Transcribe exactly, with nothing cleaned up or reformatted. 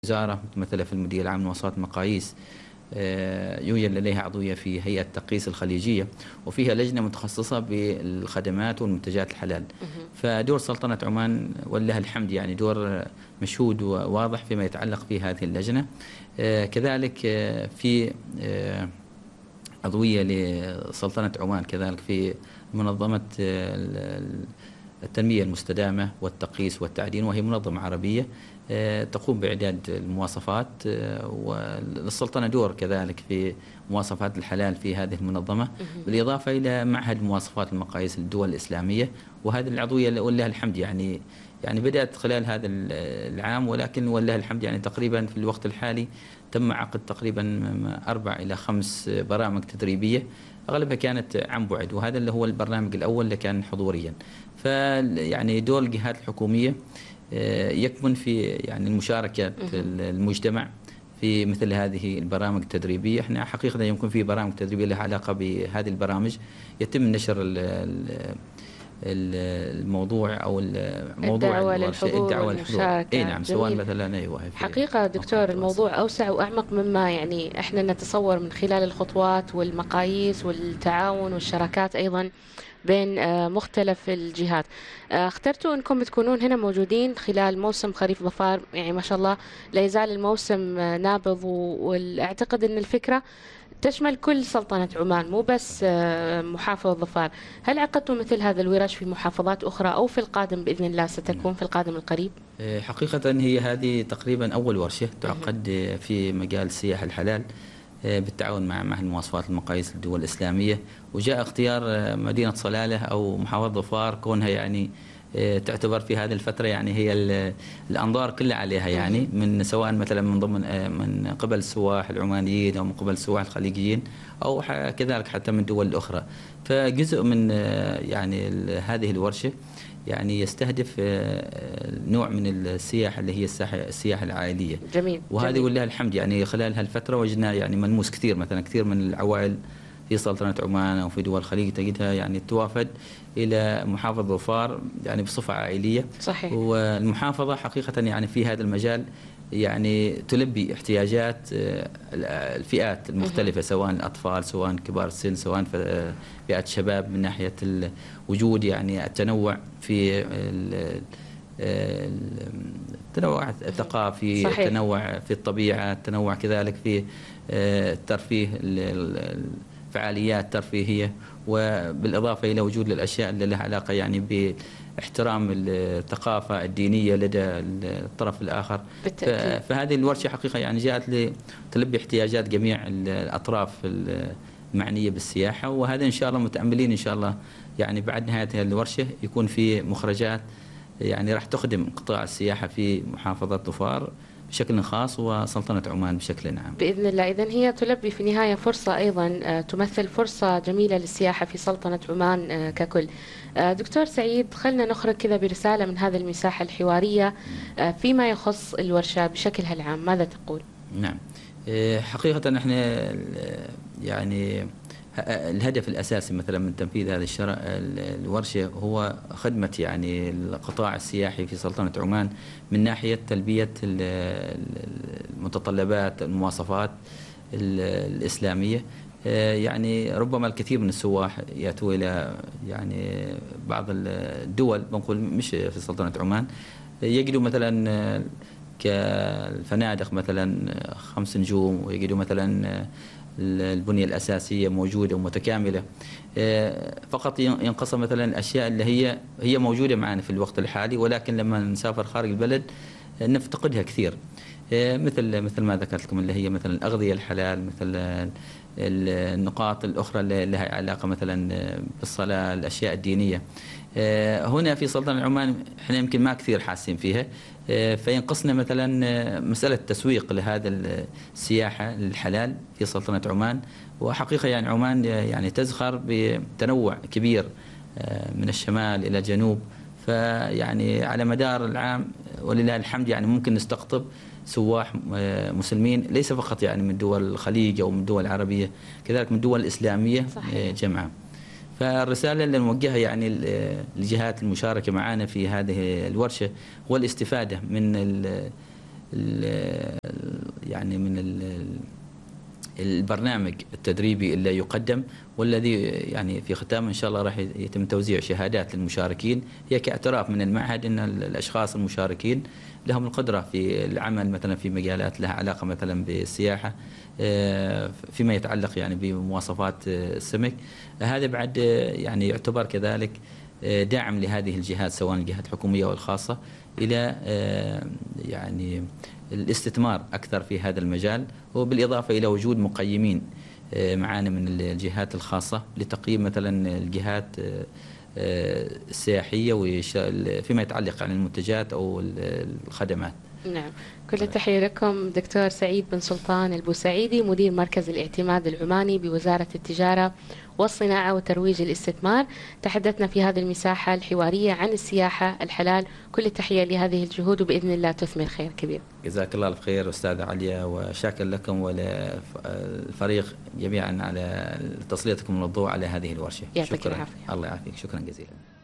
وزارة مثلا في المدير العام لمواصفات المقاييس يوجد لديها عضوية في هيئة تقييس الخليجية، وفيها لجنة متخصصة بالخدمات والمنتجات الحلال. فدور سلطنة عمان ولله الحمد يعني دور مشهود وواضح فيما يتعلق في هذه اللجنة. كذلك في عضوية لسلطنة عمان كذلك في منظمة التنمية المستدامة والتقييس والتعدين، وهي منظمة عربية تقوم بإعداد المواصفات، والسلطنة دور كذلك في مواصفات الحلال في هذه المنظمة، بالإضافة إلى معهد مواصفات المقاييس للدول الإسلامية. وهذه العضوية ولله الحمد يعني يعني بدأت خلال هذا العام، ولكن ولله الحمد يعني تقريبا في الوقت الحالي تم عقد تقريبا أربع إلى خمس برامج تدريبية، أغلبها كانت عن بعد، وهذا اللي هو البرنامج الأول اللي كان حضوريا. فيعني دور الجهات الحكومية يكمن في يعني المشاركة المجتمع في مثل هذه البرامج التدريبية. احنا حقيقة يمكن في برامج تدريبية لها علاقة بهذه البرامج يتم نشر الموضوع او الموضوع الدعوة للحضور الدعوة والمشاركة. اي نعم، سواء مثلا ايوه حقيقة دكتور الموضوع اوسع واعمق مما يعني احنا نتصور من خلال الخطوات والمقاييس والتعاون والشراكات ايضا بين مختلف الجهات. اخترتوا انكم تكونون هنا موجودين خلال موسم خريف ظفار، يعني ما شاء الله لا يزال الموسم نابض، واعتقد ان الفكرة تشمل كل سلطنة عمان مو بس محافظة ظفار. هل عقدتم مثل هذا الورش في محافظات أخرى أو في القادم بإذن الله ستكون في القادم القريب؟ حقيقة هي هذه تقريبا أول ورشة تعقد في مجال السياحة الحلال بالتعاون مع معهد مواصفات المقاييس للدول الإسلامية، وجاء اختيار مدينة صلالة أو محافظة ظفار كونها يعني تعتبر في هذه الفترة يعني هي الأنظار كلها عليها، يعني من سواء مثلا من ضمن من قبل السواح العمانيين أو من قبل السواح الخليجيين أو كذلك حتى من دول أخرى. فجزء من يعني هذه الورشة يعني يستهدف نوع من السياحة اللي هي السياحة العائلية. جميل. وهذه جميل. ولله الحمد يعني خلال هالفترة وجدنا يعني ملموس كثير، مثلا كثير من العوائل في سلطنة عمان أو في دول الخليج تجدها يعني توافد إلى محافظة ظفار يعني بصفة عائلية. صحيح. والمحافظة حقيقة يعني في هذا المجال يعني تلبي احتياجات الفئات المختلفة، سواء الأطفال سواء كبار السن سواء فئات الشباب، من ناحية وجود يعني التنوع في التنوع الثقافي، صحيح. التنوع في الطبيعة، التنوع كذلك في الترفيه، فعاليات ترفيهية، وبالإضافة إلى وجود الأشياء اللي لها علاقة يعني باحترام الثقافة الدينية لدى الطرف الآخر. بالتأكيد. فهذه الورشة حقيقة يعني جاءت لتلبي احتياجات جميع الأطراف المعنية بالسياحة، وهذا إن شاء الله متأملين إن شاء الله يعني بعد نهاية هذه الورشة يكون في مخرجات يعني راح تخدم قطاع السياحة في محافظة ظفار بشكل خاص وسلطنة عمان بشكل عام بإذن الله. إذن هي تلبي في النهاية فرصة أيضا، تمثل فرصة جميلة للسياحة في سلطنة عمان ككل. دكتور سعيد، خلنا نخرج كذا برسالة من هذه المساحة الحوارية فيما يخص الورشة بشكلها العام، ماذا تقول؟ نعم، حقيقة احنا يعني الهدف الأساسي مثلا من تنفيذ هذه الورشة هو خدمة يعني القطاع السياحي في سلطنة عمان من ناحية تلبية المتطلبات المواصفات الإسلامية. يعني ربما الكثير من السواح يأتوا إلى يعني بعض الدول، بنقول مش في سلطنة عمان، يجدوا مثلا كالفنادق مثلا خمس نجوم، ويجدوا مثلا البنية الأساسية موجودة ومتكاملة، فقط ينقصها مثلا الأشياء اللي هي هي موجودة معنا في الوقت الحالي، ولكن لما نسافر خارج البلد نفتقدها كثير، مثل مثل ما ذكرت لكم اللي هي مثلا الأغذية الحلال، مثل النقاط الأخرى اللي لها علاقة مثلا بالصلاة، الأشياء الدينية. هنا في سلطنة عمان احنا يمكن ما كثير حاسين فيها، فينقصنا مثلا مسألة تسويق لهذا السياحة الحلال في سلطنة عمان. وحقيقة يعني عمان يعني تزخر بتنوع كبير من الشمال إلى الجنوب، فيعني على مدار العام ولله الحمد يعني ممكن نستقطب سواح مسلمين ليس فقط يعني من دول الخليج أو من دول العربية، كذلك من الدول الإسلامية جمعاء. فالرسالة اللي نوجهها يعني الجهات المشاركة معنا في هذه الورشة هو الاستفادة من يعني من البرنامج التدريبي اللي يقدم، والذي يعني في ختامه إن شاء الله راح يتم توزيع شهادات للمشاركين، هي كاعتراف من المعهد أن الأشخاص المشاركين لهم القدرة في العمل مثلا في مجالات لها علاقة مثلا بالسياحة، فيما يتعلق يعني بمواصفات السمك. هذا بعد يعني يعتبر كذلك داعم لهذه الجهات سواء الجهات الحكومية أو الخاصة إلى يعني الاستثمار أكثر في هذا المجال، وبالإضافة إلى وجود مقيمين معانا من الجهات الخاصة لتقييم مثلا الجهات السياحية فيما يتعلق عن المنتجات أو الخدمات. نعم، كل التحية لكم دكتور سعيد بن سلطان البوسعيدي، مدير مركز الاعتماد العماني بوزارة التجارة والصناعة وترويج الاستثمار. تحدثنا في هذه المساحة الحوارية عن السياحة الحلال. كل التحية لهذه الجهود، وبإذن الله تثمر خير كبير. جزاك الله الف خير أستاذة عليا، وشاكر لكم وللفريق جميعا على تسليطكم الضوء على هذه الورشة. يعطيك العافية. الله يعافيك، شكرا جزيلا.